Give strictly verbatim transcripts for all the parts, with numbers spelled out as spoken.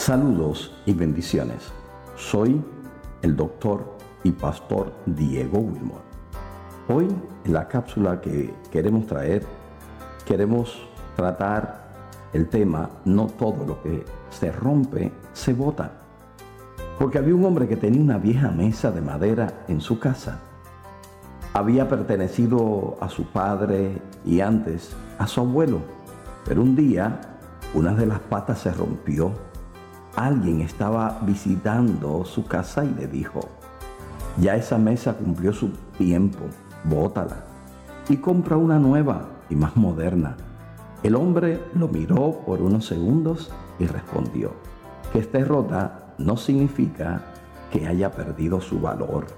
Saludos y bendiciones. Soy el doctor y pastor Diego Wilmore. Hoy, en la cápsula que queremos traer, queremos tratar el tema no todo lo que se rompe se bota. Porque había un hombre que tenía una vieja mesa de madera en su casa. Había pertenecido a su padre y antes a su abuelo, pero un día una de las patas se rompió. Alguien estaba visitando su casa y le dijo: ya esa mesa cumplió su tiempo, bótala y compra una nueva y más moderna. El hombre lo miró por unos segundos y respondió: que esté rota no significa que haya perdido su valor.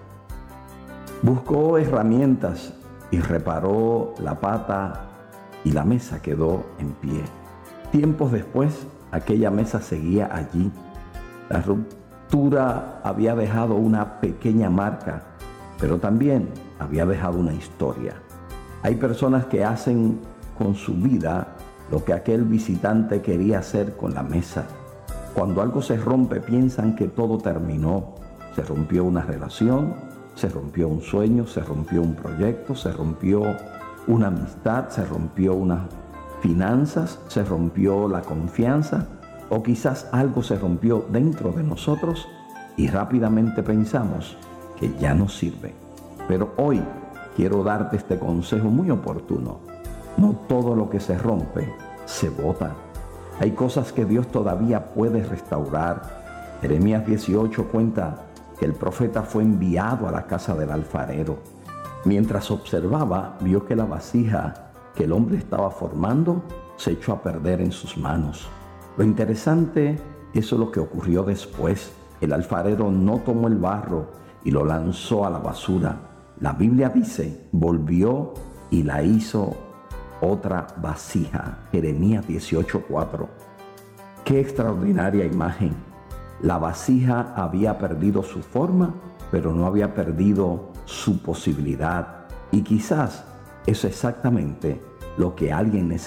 Buscó herramientas y reparó la pata y la mesa quedó en pie. Tiempos después, aquella mesa seguía allí. La ruptura había dejado una pequeña marca, pero también había dejado una historia. Hay personas que hacen con su vida lo que aquel visitante quería hacer con la mesa. Cuando algo se rompe, piensan que todo terminó. Se rompió una relación, se rompió un sueño, se rompió un proyecto, se rompió una amistad, se rompió unas finanzas, se rompió la confianza, o quizás algo se rompió dentro de nosotros y rápidamente pensamos que ya no sirve. Pero hoy quiero darte este consejo muy oportuno. No todo lo que se rompe se bota. Hay cosas que Dios todavía puede restaurar. Jeremías dieciocho cuenta que el profeta fue enviado a la casa del alfarero. Mientras observaba, vio que la vasija que el hombre estaba formando se echó a perder en sus manos. Lo interesante, eso es lo que ocurrió después. El alfarero no tomó el barro y lo lanzó a la basura. La Biblia dice, volvió y la hizo otra vasija. Jeremías dieciocho cuatro. Qué extraordinaria imagen. La vasija había perdido su forma, pero no había perdido su posibilidad. Y quizás eso es exactamente lo que alguien